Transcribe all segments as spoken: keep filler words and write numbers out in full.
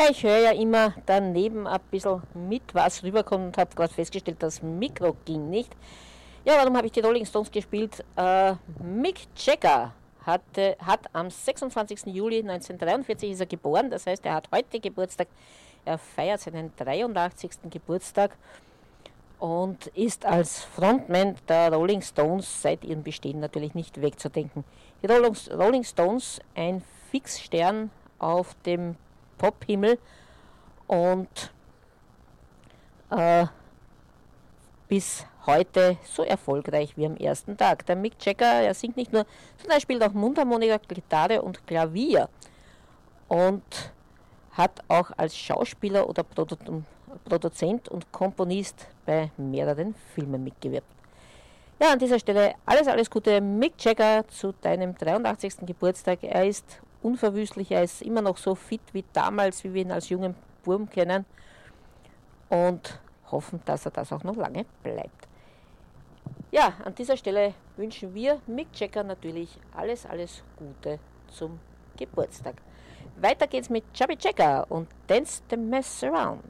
Ja, ich höre ja immer daneben ein bisschen mit, was rüberkommt und habe gerade festgestellt, das Mikro ging nicht. Ja, warum habe ich die Rolling Stones gespielt? Äh, Mick Jagger hatte, hat am sechsundzwanzigsten Juli neunzehnhundertdreiundvierzig ist er geboren, das heißt, er hat heute Geburtstag. Er feiert seinen dreiundachtzigsten Geburtstag und ist als Frontman der Rolling Stones seit ihrem Bestehen natürlich nicht wegzudenken. Die Rolling Stones, ein Fixstern auf dem Pophimmel und äh, bis heute so erfolgreich wie am ersten Tag. Der Mick Jagger, er singt nicht nur, sondern er spielt auch Mundharmonika, Gitarre und Klavier und hat auch als Schauspieler oder Produ- Produzent und Komponist bei mehreren Filmen mitgewirkt. Ja, an dieser Stelle alles, alles Gute, Mick Jagger, zu deinem dreiundachtzigsten Geburtstag. Er ist unverwüstlich, er ist immer noch so fit wie damals, wie wir ihn als jungen Burm kennen und hoffen, dass er das auch noch lange bleibt. Ja, an dieser Stelle wünschen wir Mick Jagger natürlich alles, alles Gute zum Geburtstag. Weiter geht's mit Chubby Checker und Dance the Mess Around.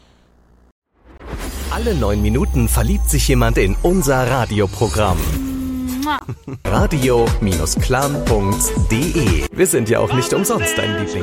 Alle neun Minuten verliebt sich jemand in unser Radioprogramm. radio Bindestrich clan punkt de. Wir sind ja auch nicht umsonst dein Liebling.